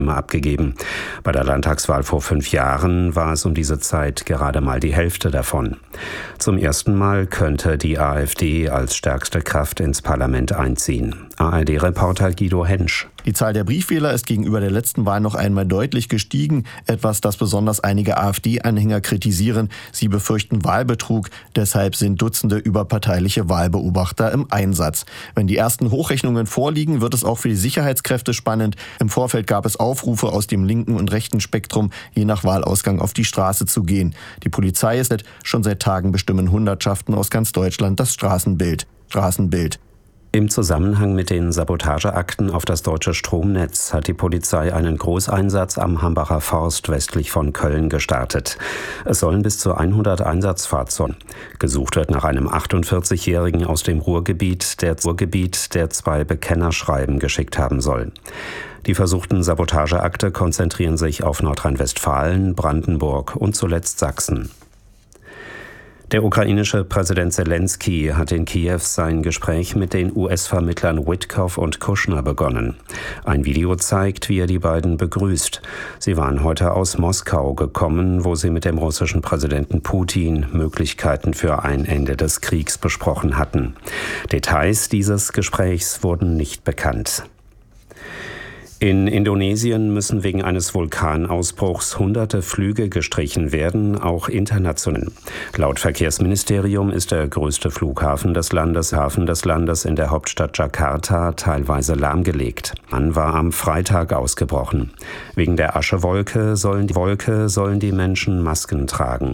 abgegeben. Bei der Landtagswahl vor 5 Jahren war es um diese Zeit gerade mal die Hälfte davon. Zum ersten Mal könnte die AfD als stärkste Kraft ins Parlament einziehen. ARD-Reporter Guido Hensch. Die Zahl der Briefwähler ist gegenüber der letzten Wahl noch einmal deutlich gestiegen. Etwas, das besonders einige AfD-Anhänger kritisieren. Sie befürchten Wahlbetrug. Deshalb sind Dutzende überparteiliche Wahlbeobachter im Einsatz. Wenn die ersten Hochrechnungen vorliegen, wird es auch für die Sicherheitskräfte spannend. Im Vorfeld gab es Aufrufe aus dem linken und rechten Spektrum, je nach Wahlausgang auf die Straße zu gehen. Die Polizei ist schon seit Tagen bestimmen Hundertschaften aus ganz Deutschland das Straßenbild. Im Zusammenhang mit den Sabotageakten auf das deutsche Stromnetz hat die Polizei einen Großeinsatz am Hambacher Forst westlich von Köln gestartet. Es sollen bis zu 100 Einsatzfahrzeuge. Gesucht wird nach einem 48-Jährigen aus dem Ruhrgebiet, der 2 Bekennerschreiben geschickt haben soll. Die versuchten Sabotageakte konzentrieren sich auf Nordrhein-Westfalen, Brandenburg und zuletzt Sachsen. Der ukrainische Präsident Zelensky hat in Kiew sein Gespräch mit den US-Vermittlern Witkoff und Kushner begonnen. Ein Video zeigt, wie er die beiden begrüßt. Sie waren heute aus Moskau gekommen, wo sie mit dem russischen Präsidenten Putin Möglichkeiten für ein Ende des Kriegs besprochen hatten. Details dieses Gesprächs wurden nicht bekannt. In Indonesien müssen wegen eines Vulkanausbruchs hunderte Flüge gestrichen werden, auch international. Laut Verkehrsministerium ist der größte Flughafen des Landes in der Hauptstadt Jakarta teilweise lahmgelegt. An war am Freitag ausgebrochen. Wegen der Aschewolke sollen die Menschen Masken tragen.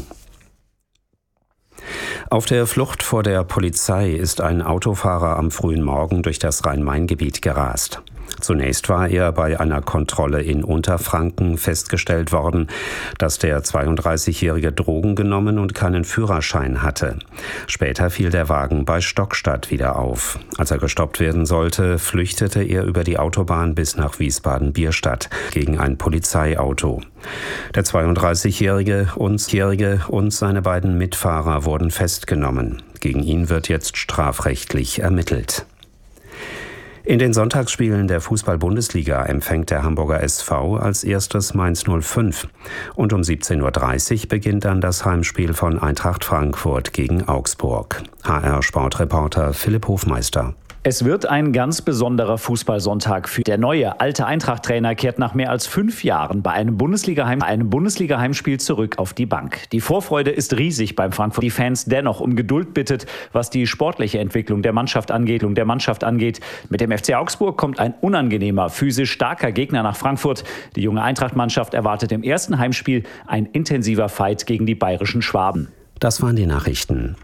Auf der Flucht vor der Polizei ist ein Autofahrer am frühen Morgen durch das Rhein-Main-Gebiet gerast. Zunächst war er bei einer Kontrolle in Unterfranken festgestellt worden, dass der 32-Jährige Drogen genommen und keinen Führerschein hatte. Später fiel der Wagen bei Stockstadt wieder auf. Als er gestoppt werden sollte, flüchtete er über die Autobahn bis nach Wiesbaden-Bierstadt gegen ein Polizeiauto. Der 32-Jährige und seine beiden Mitfahrer wurden festgenommen. Gegen ihn wird jetzt strafrechtlich ermittelt. In den Sonntagsspielen der Fußball-Bundesliga empfängt der Hamburger SV als erstes Mainz 05. Und um 17:30 Uhr beginnt dann das Heimspiel von Eintracht Frankfurt gegen Augsburg. HR-Sportreporter Philipp Hofmeister. Es wird ein ganz besonderer Fußballsonntag. Der neue, alte Eintracht-Trainer kehrt nach mehr als 5 Jahren bei einem Bundesliga-Heimspiel zurück auf die Bank. Die Vorfreude ist riesig beim Frankfurt. Die Fans dennoch um Geduld bittet, was die sportliche Entwicklung der Mannschaft angeht. Mit dem FC Augsburg kommt ein unangenehmer, physisch starker Gegner nach Frankfurt. Die junge Eintracht-Mannschaft erwartet im ersten Heimspiel ein intensiver Fight gegen die bayerischen Schwaben. Das waren die Nachrichten.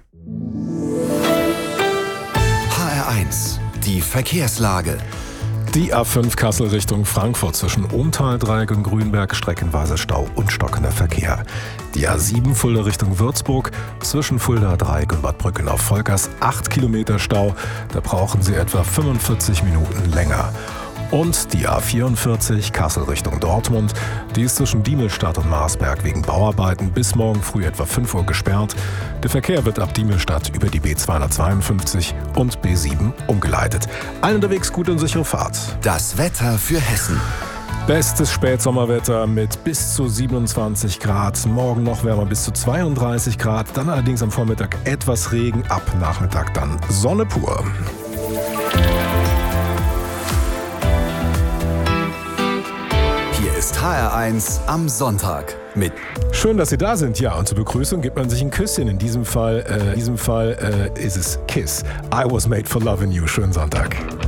HR1, die Verkehrslage. Die A5 Kassel Richtung Frankfurt zwischen Ohmtal-Dreieck und Grünberg streckenweise Stau und stockender Verkehr. Die A7 Fulda Richtung Würzburg zwischen Fulda-Dreieck und Bad Brücken auf Volkers 8 Kilometer Stau. Da brauchen Sie etwa 45 Minuten länger. Und die A44 Kassel Richtung Dortmund, die ist zwischen Diemelstadt und Marsberg wegen Bauarbeiten bis morgen früh etwa 5 Uhr gesperrt. Der Verkehr wird ab Diemelstadt über die B252 und B7 umgeleitet. Allen unterwegs gute und sichere Fahrt. Das Wetter für Hessen. Bestes Spätsommerwetter mit bis zu 27 Grad. Morgen noch wärmer bis zu 32 Grad. Dann allerdings am Vormittag etwas Regen, ab Nachmittag dann Sonne pur. Ist HR1 am Sonntag mit. Schön, dass Sie da sind. Ja, und zur Begrüßung gibt man sich ein Küsschen. In diesem Fall ist es Kiss. I was made for loving you. Schönen Sonntag.